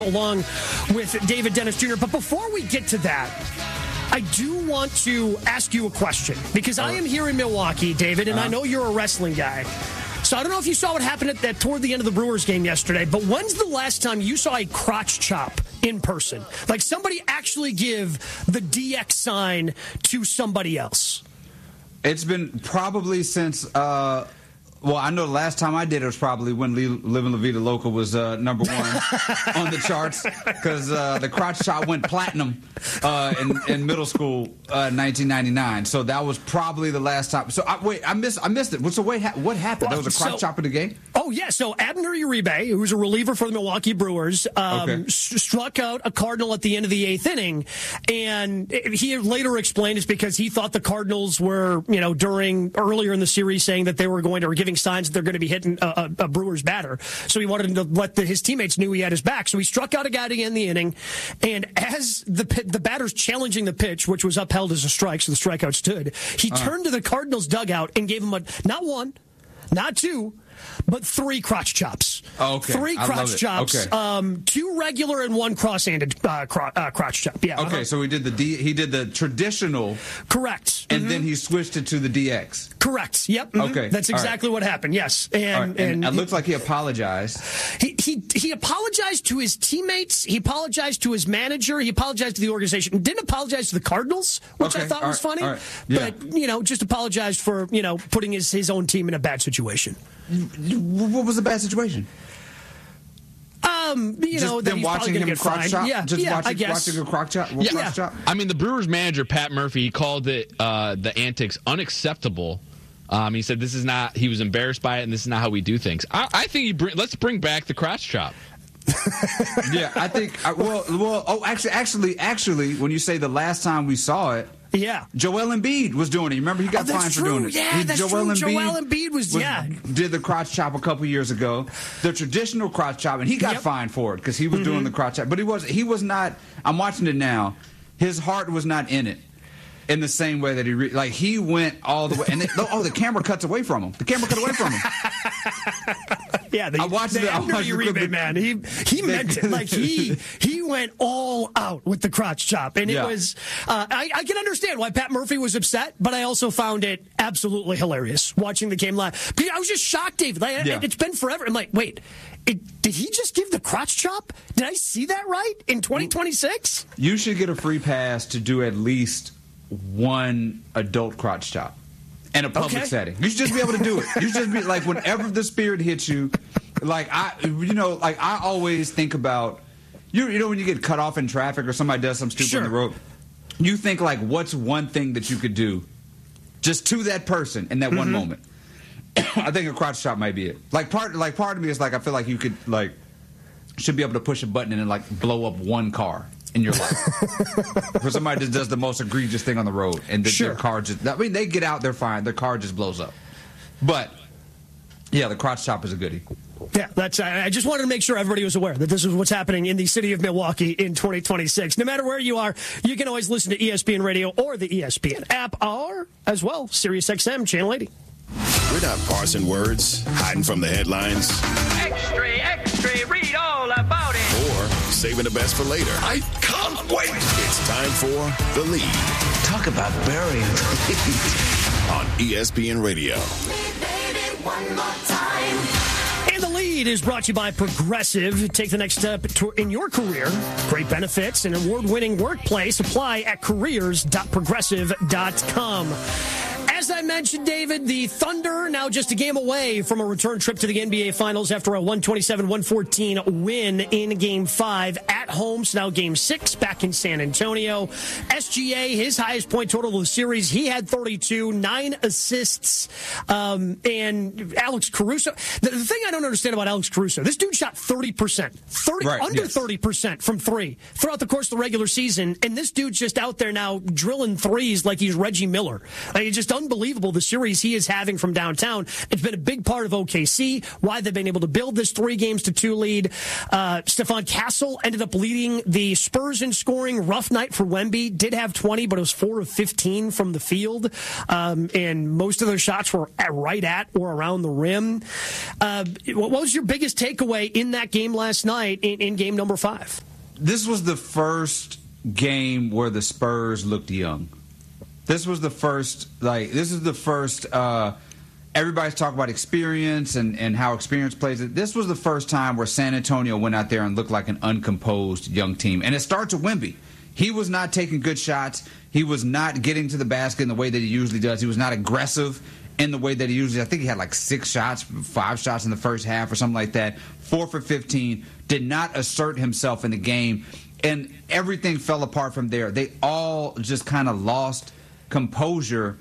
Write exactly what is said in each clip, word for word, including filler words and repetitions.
along with David Dennis Junior But before we get to that, I do want to ask you a question because I am here in Milwaukee, David, and uh-huh. I know you're a wrestling guy. So I don't know if you saw what happened at that toward the end of the Brewers game yesterday, but when's the last time you saw a crotch chop in person? Like somebody actually give the D X sign to somebody else? It's been probably since... Uh Well, I know the last time I did it was probably when Living La Vida Loca was uh, number one on the charts because uh, the crotch chop went platinum uh, in, in middle school uh, nineteen ninety-nine. So that was probably the last time. So I, wait, I missed I missed it. So wait, what happened? Well, there was a crotch so, chop in the game? Oh, yeah. So Abner Uribe, who's a reliever for the Milwaukee Brewers, um, okay. s- struck out a Cardinal at the end of the eighth inning. And he later explained it's because he thought the Cardinals were, you know, during earlier in the series saying that they were going to or giving signs that they're going to be hitting a, a, a Brewers batter. So he wanted to let the, his teammates knew he had his back. So he struck out a guy to end the inning. And as the the batter's challenging the pitch, which was upheld as a strike, so the strikeout stood, he uh-huh. turned to the Cardinals dugout and gave him a not one, not two, but three crotch chops. Oh, okay. Three crotch chops. Okay. Um, two regular and one cross-handed uh, cro- uh, crotch chop. Yeah. Okay, uh-huh. so he did the D, he did the traditional. Correct. And mm-hmm. then he switched it to the D X. Correct. Yep. Mm-hmm. Okay. That's exactly right. what happened. Yes. And, right. and, and it looks like he apologized. He, he he apologized to his teammates. He apologized to his manager. He apologized to the organization. Didn't apologize to the Cardinals, which okay. I thought All was right. funny. Right. Yeah. But, you know, just apologized for, you know, putting his, his own team in a bad situation. What was a bad situation? Um, you just know, that them he's watching him get crotch fined. chop. Yeah, just yeah, watching, I guess. watching a crotch chop. Yeah. Crotch chop. I mean, the Brewers manager Pat Murphy, he called it uh, the antics unacceptable. Um, he said this is not. He was embarrassed by it, and this is not how we do things. I, I think you bring, let's bring back the crotch chop. yeah, I think. I, well, well. Oh, actually, actually, actually, when you say the last time we saw it. Yeah, Joel Embiid was doing it. You remember he got oh, fined for true. doing it. Yeah, he, that's Joel true. Embiid Joel Embiid was, was yeah did the crotch chop a couple years ago, the traditional crotch chop, and he got yep. fined for it because he was mm-hmm. doing the crotch chop. But he was he was not. I'm watching it now. His heart was not in it. In the same way that he re- like he went all the way, and they, oh, the camera cuts away from him. The camera cut away from him. yeah, the, I watched the it. I watched the Uribe, man. He he meant it. Like he he went all out with the crotch chop, and it yeah. was. Uh, I, I can understand why Pat Murphy was upset, but I also found it absolutely hilarious watching the game live. I was just shocked, David. Like, yeah. It's been forever. I'm like, wait. It, did he just give the crotch chop? Did I see that right in twenty twenty-six? You should get a free pass to do at least one adult crotch chop in a public okay. setting. You should just be able to do it. You should just be like, whenever the spirit hits you, like I, you know, like I always think about, you, you know, when you get cut off in traffic or somebody does something stupid sure. on the road, you think like, what's one thing that you could do just to that person in that mm-hmm. one moment? I think a crotch chop might be it. Like part, like part of me is like, I feel like you could like should be able to push a button and like blow up one car in your life. For somebody that does the most egregious thing on the road and the, sure. their car just, I mean, they get out, they're fine, their car just blows up. But yeah, the crotch chop is a goodie. Yeah, that's. I just wanted to make sure everybody was aware that this is what's happening in the city of Milwaukee in twenty twenty-six. No matter where you are, you can always listen to E S P N Radio or the E S P N app, or as well, Sirius X M Channel eighty. We're not parsing words, hiding from the headlines. Extra, extra, read all about it. Or saving the best for later. I can't wait. It's time for The Lead. Talk about burying the lead. On E S P N Radio. One more time. And The Lead is brought to you by Progressive. Take the next step in your career. Great benefits and award-winning workplace. Apply at careers dot progressive dot com. As I mentioned, David, the Thunder now just a game away from a return trip to the N B A Finals after a one twenty-seven one fourteen win in Game five at home. So now Game six back in San Antonio. S G A, his highest point total of the series, he had thirty-two, nine assists. Um, and Alex Caruso, the, the thing I don't understand about Alex Caruso, this dude shot thirty percent, thirty, right, under yes. thirty percent from three throughout the course of the regular season. And this dude's just out there now drilling threes like he's Reggie Miller. Like, it's just unbelievable. Unbelievable the series he is having from downtown. It's been a big part of O K C, why they've been able to build this three games to two lead. Uh, Stephon Castle ended up leading the Spurs in scoring. Rough night for Wemby. Did have twenty, but it was four of fifteen from the field. Um, and most of those shots were at, right at or around the rim. Uh, what was your biggest takeaway in that game last night in, in game number five? This was the first game where the Spurs looked young. This was the first, like, this is the first, uh, everybody's talking about experience and, and how experience plays it. This was the first time where San Antonio went out there and looked like an uncomposed young team. And it starts with Wemby. He was not taking good shots. He was not getting to the basket in the way that he usually does. He was not aggressive in the way that he usually, I think he had like six shots, five shots in the first half or something like that. Four for fifteen. Did not assert himself in the game. And everything fell apart from there. They all just kind of lost composure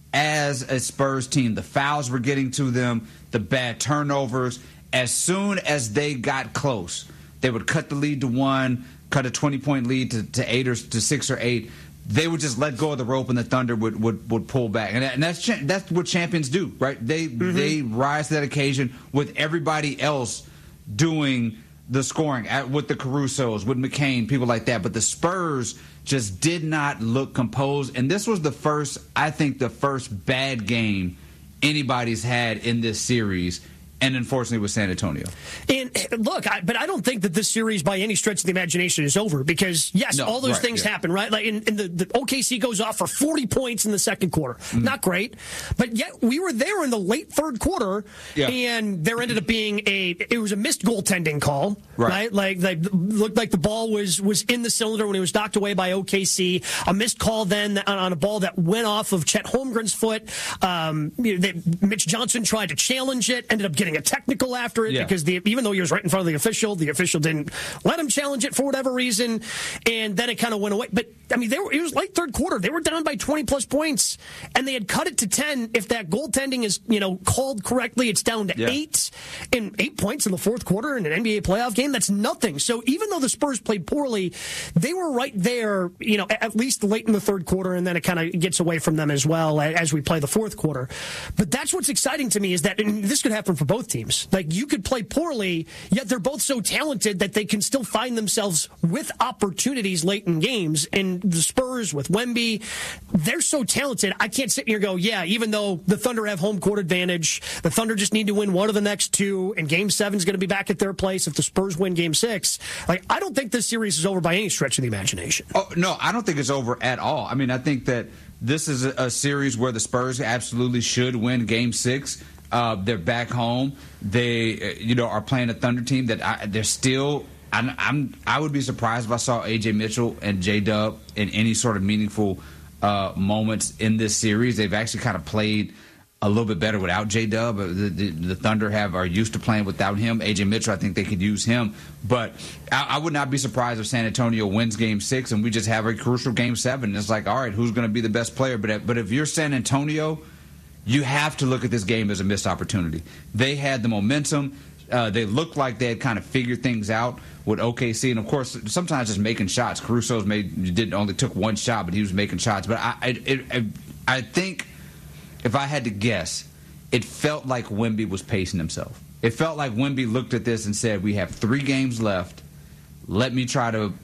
as a Spurs team. The fouls were getting to them, the bad turnovers. As soon as they got close, they would cut the lead to one, cut a twenty-point lead to, to eight or to six or eight. They would just let go of the rope, and the Thunder would, would, would pull back. And, that, and that's that's what champions do, right? They mm-hmm. they rise to that occasion with everybody else doing the scoring, at, with the Carusos, with McCain, people like that. But the Spurs just did not look composed. And this was the first, I think, the first bad game anybody's had in this series. And unfortunately with San Antonio. And look, I, but I don't think that this series by any stretch of the imagination is over because, yes, no, all those right, things yeah. happen, right? Like, in, in the, the O K C goes off for forty points in the second quarter. Mm-hmm. Not great. But yet we were there in the late third quarter, yeah. and there ended up being a, it was a missed goaltending call, right? right? Like, like, looked like the ball was, was in the cylinder when it was knocked away by O K C. A missed call then on, on a ball that went off of Chet Holmgren's foot. Um, you know, they, Mitch Johnson tried to challenge it, ended up getting a technical after it yeah. because the, even though he was right in front of the official, the official didn't let him challenge it for whatever reason, and then it kind of went away. But I mean, they were, it was late third quarter; they were down by twenty plus points, and they had cut it to ten. If that goaltending is you know called correctly, it's down to yeah. eight, and eight points in the fourth quarter in an N B A playoff game. That's nothing. So even though the Spurs played poorly, they were right there, you know, at least late in the third quarter, and then it kind of gets away from them as well as we play the fourth quarter. But that's what's exciting to me is that, and this could happen for both teams. Like, you could play poorly, yet they're both so talented that they can still find themselves with opportunities late in games. And the Spurs with Wemby, they're so talented. I can't sit here and go, yeah, even though the Thunder have home court advantage, the Thunder just need to win one of the next two, and Game seven is going to be back at their place if the Spurs win Game six. Like, I don't think this series is over by any stretch of the imagination. Oh, no, I don't think it's over at all. I mean, I think that this is a, a series where the Spurs absolutely should win Game six. Uh, they're back home. They, you know, are playing a Thunder team that I, they're still. I'm, I'm. I would be surprised if I saw A J Mitchell and J-Dub in any sort of meaningful uh, moments in this series. They've actually kind of played a little bit better without J-Dub. The, the, the Thunder have are used to playing without him. A J Mitchell, I think they could use him. But I, I would not be surprised if San Antonio wins Game Six and we just have a crucial Game Seven. It's like, all right, who's going to be the best player? But but if you're San Antonio, you have to look at this game as a missed opportunity. They had the momentum. Uh, they looked like they had kind of figured things out with O K C, and of course, sometimes just making shots. Caruso's made did only took one shot, but he was making shots. But I, it, it, I think if I had to guess, it felt like Wemby was pacing himself. It felt like Wemby looked at this and said, "We have three games left. Let me try to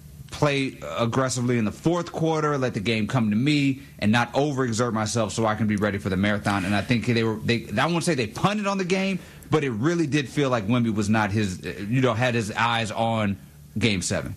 play aggressively in the fourth quarter, let the game come to me, and not overexert myself so I can be ready for the marathon." And I think they were, they, I won't say they punted on the game, but it really did feel like Wemby was not his, you know, had his eyes on Game seven.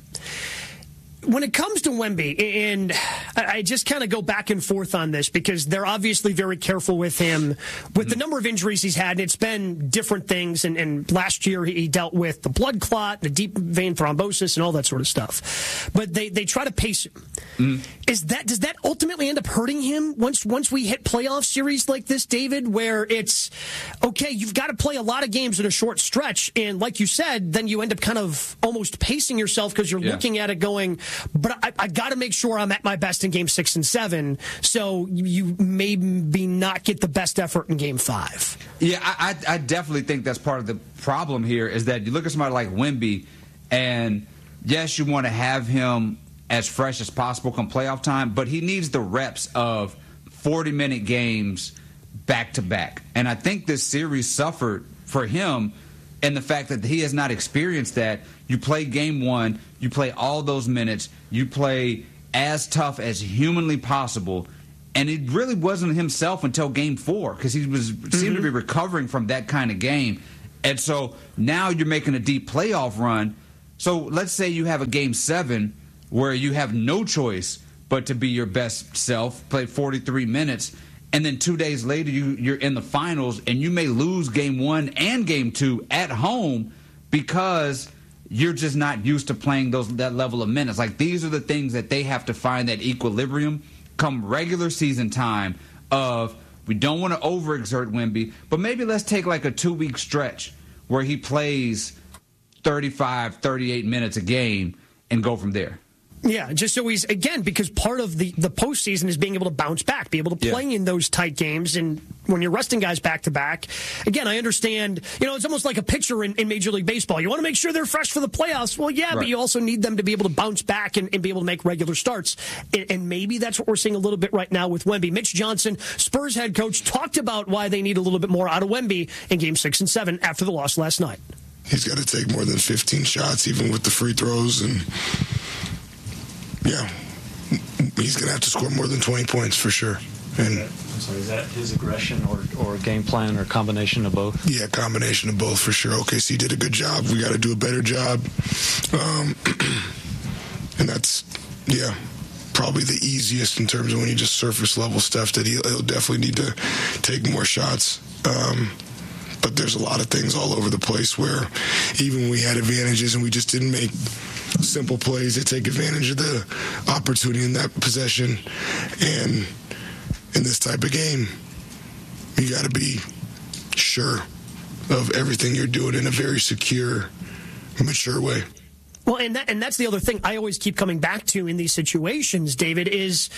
When it comes to Wemby, and I just kind of go back and forth on this because they're obviously very careful with him with the number of injuries he's had, and it's been different things. And, and last year he dealt with the blood clot, the deep vein thrombosis, and all that sort of stuff. But they, they try to pace him. Mm. Is that does that ultimately end up hurting him once once we hit playoff series like this, David, where it's okay, you've got to play a lot of games in a short stretch, and like you said, then you end up kind of almost pacing yourself because you're yeah. looking at it going, but I, I got to make sure I'm at my best in Game Six and Seven, so you maybe not get the best effort in Game Five. Yeah, I, I, I definitely think that's part of the problem here is that you look at somebody like Wemby, and yes, you want to have him as fresh as possible come playoff time, but he needs the reps of forty-minute games back to back. And I think this series suffered for him And the fact that he has not experienced that, you play game one, you play all those minutes, you play as tough as humanly possible, and it really wasn't himself until game four because he was mm-hmm. seemed to be recovering from that kind of game. And so now you're making a deep playoff run. So let's say you have a game seven where you have no choice but to be your best self, play forty-three minutes, and then two days later you, you're in the finals and you may lose game one and game two at home because you're just not used to playing those that level of minutes. Like, these are the things that they have to find that equilibrium come regular season time of, we don't want to overexert Wemby, but maybe let's take like a two-week stretch where he plays thirty-five, thirty-eight minutes a game and go from there. Yeah, just so he's, again, because part of the, the postseason is being able to bounce back, be able to play yeah. in those tight games. And when you're resting guys back to back, again, I understand, you know, it's almost like a pitcher in, in Major League Baseball. You want to make sure they're fresh for the playoffs. Well, yeah, right. but you also need them to be able to bounce back and, and be able to make regular starts. And, and maybe that's what we're seeing a little bit right now with Wemby. Mitch Johnson, Spurs head coach, talked about why they need a little bit more out of Wemby in game six and seven after the loss last night. He's got to take more than fifteen shots, even with the free throws, and yeah, he's going to have to score more than twenty points for sure. And I'm sorry, is that his aggression or, or game plan or combination of both? Yeah, combination of both for sure. O K C did a good job. We got to do a better job. Um, and that's, yeah, probably the easiest in terms of when you just surface level stuff that he'll, he'll definitely need to take more shots. Um, but there's a lot of things all over the place where even when we had advantages and we just didn't make simple plays that take advantage of the opportunity in that possession. And in this type of game, you got to be sure of everything you're doing in a very secure, mature way. Well, and that, and that's the other thing I always keep coming back to in these situations, David, is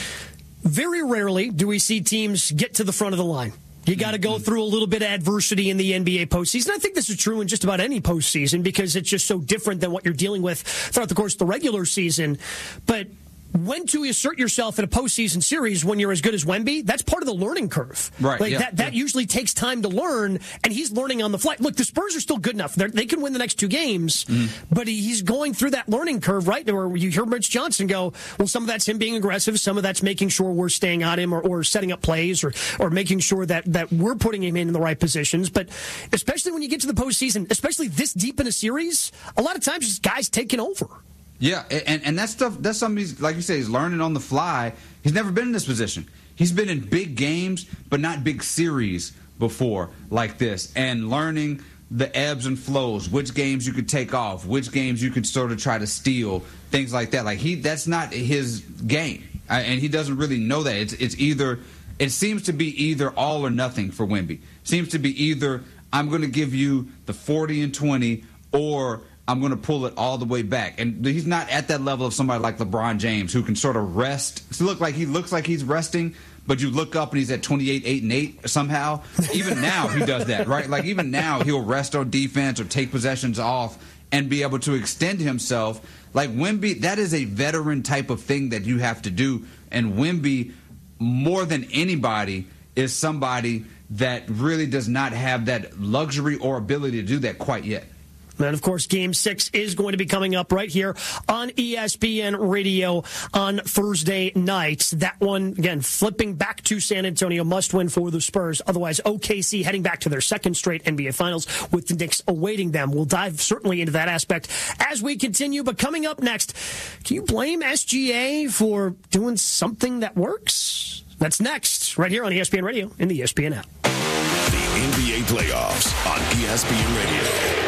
very rarely do we see teams get to the front of the line. You got to go through a little bit of adversity in the N B A postseason. I think this is true in just about any postseason because it's just so different than what you're dealing with throughout the course of the regular season. But when to assert yourself in a postseason series when you're as good as Wemby, that's part of the learning curve. Right. Like yeah. that, that yeah. usually takes time to learn, and he's learning on the fly. Look, the Spurs are still good enough. They're, they can win the next two games, mm. but he's going through that learning curve, right? Where you hear Mitch Johnson go, well, some of that's him being aggressive, some of that's making sure we're staying on him or, or setting up plays or, or making sure that, that we're putting him in the right positions. But especially when you get to the postseason, especially this deep in a series, a lot of times it's guys taking over. Yeah, and, and that stuff, that's something he's, like you say, he's learning on the fly. He's never been in this position. He's been in big games, but not big series before like this. And learning the ebbs and flows, which games you could take off, which games you could sort of try to steal, things like that. Like, he, that's not his game. I, and he doesn't really know that. It's, it's either, it seems to be either all or nothing for Wemby. Seems to be either I'm going to give you the forty and twenty or I'm going to pull it all the way back. And he's not at that level of somebody like LeBron James who can sort of rest. It look like he looks like he's resting, but you look up and he's at twenty-eight, eight, and eight somehow. Even now he does that, right? Like, even now he'll rest on defense or take possessions off and be able to extend himself. Like, Wemby, that is a veteran type of thing that you have to do. And Wemby, more than anybody, is somebody that really does not have that luxury or ability to do that quite yet. And, of course, Game six is going to be coming up right here on E S P N Radio on Thursday night. That one, again, flipping back to San Antonio, must win for the Spurs. Otherwise, O K C heading back to their second straight N B A Finals with the Knicks awaiting them. We'll dive certainly into that aspect as we continue. But coming up next, can you blame S G A for doing something that works? That's next, right here on E S P N Radio in the E S P N app. The N B A playoffs on E S P N Radio.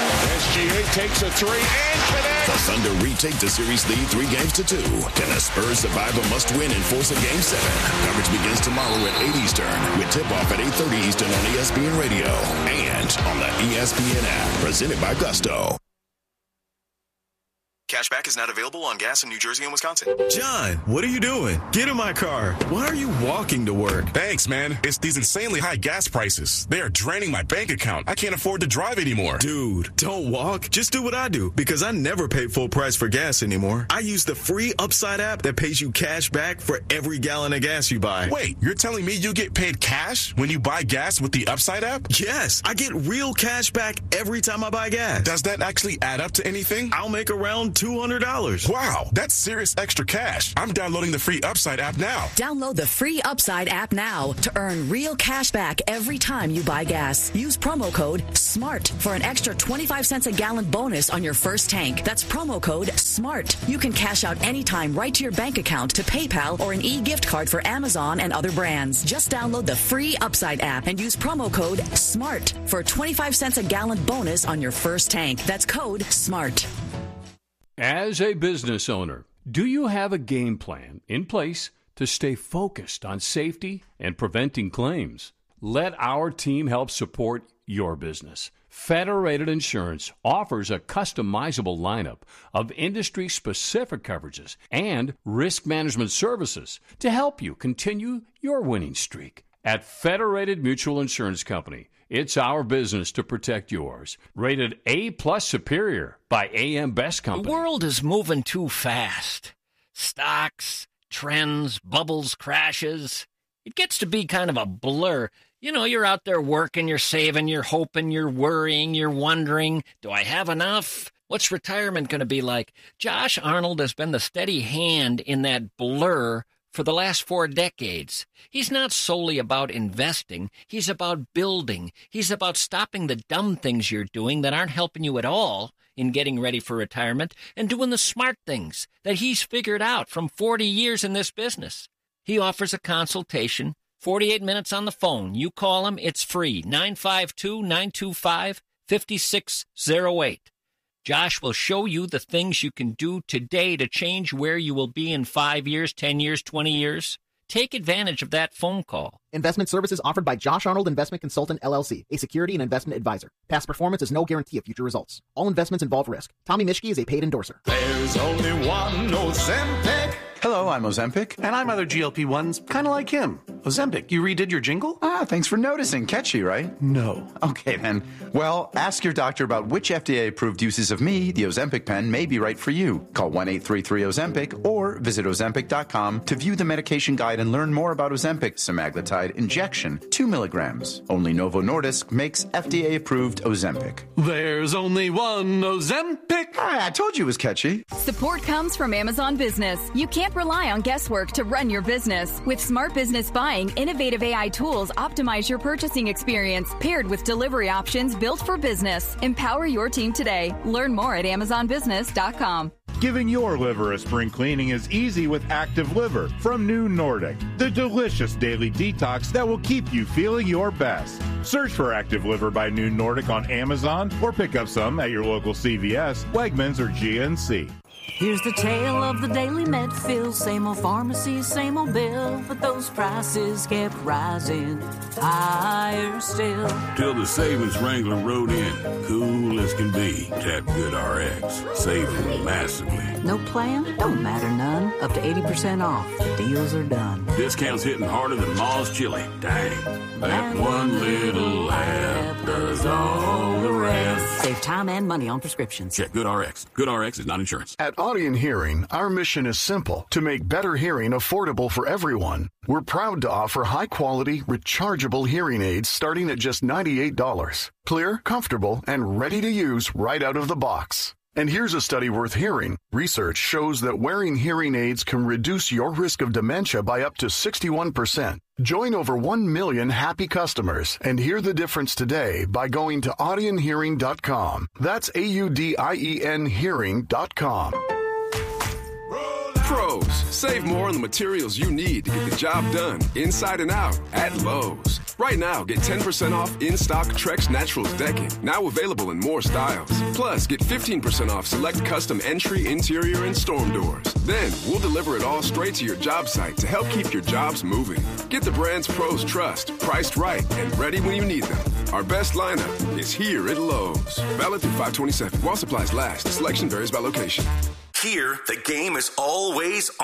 S G A takes a three and connects. The Thunder retake the series lead three games to two. Can the Spurs survive a must-win and force a game seven? Coverage begins tomorrow at eight Eastern with tip-off at eight thirty Eastern on E S P N Radio and on the E S P N app. Presented by Gusto. Cashback is not available on gas in New Jersey and Wisconsin. John, what are you doing? Get in my car. Why are you walking to work? Thanks, man. It's these insanely high gas prices. They are draining my bank account. I can't afford to drive anymore. Dude, don't walk. Just do what I do, because I never pay full price for gas anymore. I use the free Upside app that pays you cash back for every gallon of gas you buy. Wait, you're telling me you get paid cash when you buy gas with the Upside app? Yes, I get real cash back every time I buy gas. Does that actually add up to anything? I'll make around two hundred dollars. Wow, that's serious extra cash. I'm downloading the free Upside app now. Download the free Upside app now to earn real cash back every time you buy gas. Use promo code SMART for an extra twenty-five cents a gallon bonus on your first tank. That's promo code SMART. You can cash out anytime right to your bank account, to PayPal, or an e-gift card for Amazon and other brands. Just download the free Upside app and use promo code SMART for a twenty-five cents a gallon bonus on your first tank. That's code SMART. As a business owner, do you have a game plan in place to stay focused on safety and preventing claims? Let our team help support your business. Federated Insurance offers a customizable lineup of industry-specific coverages and risk management services to help you continue your winning streak. At Federated Mutual Insurance Company, it's our business to protect yours. Rated A-plus Superior by A M Best Company. The world is moving too fast. Stocks, trends, bubbles, crashes. It gets to be kind of a blur. You know, you're out there working, you're saving, you're hoping, you're worrying, you're wondering, do I have enough? What's retirement going to be like? Josh Arnold has been the steady hand in that blur for the last four decades. He's not solely about investing. He's about building. He's about stopping the dumb things you're doing that aren't helping you at all in getting ready for retirement and doing the smart things that he's figured out from forty years in this business. He offers a consultation, forty-eight minutes on the phone. You call him, it's free, nine five two, nine two five, five six zero eight. Josh will show you the things you can do today to change where you will be in five years, ten years, twenty years. Take advantage of that phone call. Investment services offered by Josh Arnold Investment Consultant, L L C, a security and investment advisor. Past performance is no guarantee of future results. All investments involve risk. Tommy Mischke is a paid endorser. There's only one Ozempic. Hello, I'm Ozempic. And I'm other G L P ones, kind of like him. Ozempic, you redid your jingle? Ah, thanks for noticing. Catchy, right? No. Okay, then. Well, ask your doctor about which F D A-approved uses of me, the Ozempic pen, may be right for you. Call one eight three three Ozempic or visit Ozempic dot com to view the medication guide and learn more about Ozempic semaglutide injection, two milligrams. Only Novo Nordisk makes F D A-approved Ozempic. There's only one Ozempic. Ah, I told you it was catchy. Support comes from Amazon Business. You can't rely on guesswork to run your business. With Smart Business Buying, innovative A I tools optimize your purchasing experience, paired with delivery options built for business. Empower your team today. Learn more at amazon business dot com. Giving your liver a spring cleaning is easy with Active Liver from New Nordic, the delicious daily detox that will keep you feeling your best. Search for Active Liver by New Nordic on Amazon or pick up some at your local C V S, Wegmans, or G N C. Here's the tale of the daily med fill. Same old pharmacy, same old bill, but those prices kept rising higher still. Till the savings Wrangler rode in, cool as can be. Tap GoodRx, saving massively. No plan? Don't matter none. Up to eighty percent off. The deals are done. Discounts hitting harder than Ma's chili. Dang. That one little app does all the rest. Save time and money on prescriptions. Check GoodRx. GoodRx is not insurance. At Audien Hearing, our mission is simple: to make better hearing affordable for everyone. We're proud to offer high-quality, rechargeable hearing aids starting at just ninety-eight dollars. Clear, comfortable, and ready to use right out of the box. And here's a study worth hearing. Research shows that wearing hearing aids can reduce your risk of dementia by up to sixty-one percent. Join over one million happy customers and hear the difference today by going to audien hearing dot com. That's A U D I E N hearing dot com. Pros, save more on the materials you need to get the job done inside and out at Lowe's. Right now, get ten percent off in-stock Trex Naturals decking, now available in more styles. Plus, get fifteen percent off select custom entry, interior, and storm doors. Then, we'll deliver it all straight to your job site to help keep your jobs moving. Get the brands pros trust, priced right, and ready when you need them. Our best lineup is here at Lowe's. Valid through five twenty-seven. While supplies last, selection varies by location. Here, the game is always